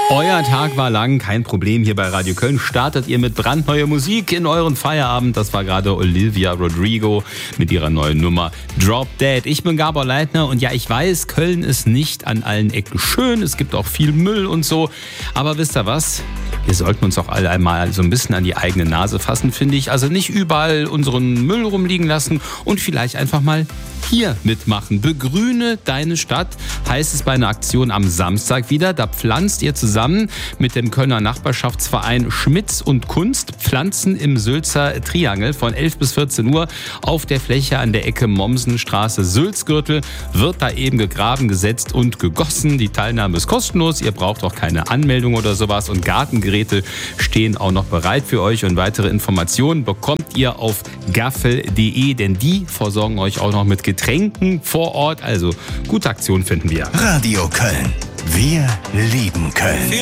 Euer Tag war lang, kein Problem. Hier bei Radio Köln startet ihr mit brandneuer Musik in euren Feierabend. Das war gerade Olivia Rodrigo mit ihrer neuen Nummer Drop Dead. Ich bin Gabor Leitner und ja, ich weiß, Köln ist nicht an allen Ecken schön. Es gibt auch viel Müll und so. Aber wisst ihr was? Wir sollten uns auch alle einmal so ein bisschen an die eigene Nase fassen, finde ich. Also nicht überall unseren Müll rumliegen lassen und vielleicht einfach mal hier mitmachen. Begrüne deine Stadt, heißt es bei einer Aktion am Samstag wieder. Da pflanzt ihr zusammen mit dem Kölner Nachbarschaftsverein Schmitz und Kunst Pflanzen im Sülzer Triangel von 11 bis 14 Uhr auf der Fläche an der Ecke Mommsenstraße Sülzgürtel. Wird da eben gegraben, gesetzt und gegossen. Die Teilnahme ist kostenlos. Ihr braucht auch keine Anmeldung oder sowas. Und Gartengeräte stehen auch noch bereit für euch. Und weitere Informationen bekommt ihr auf gaffel.de, denn die versorgen euch auch noch mit Getränken vor Ort. Also gute Aktion finden wir. Radio Köln. Wir lieben Köln.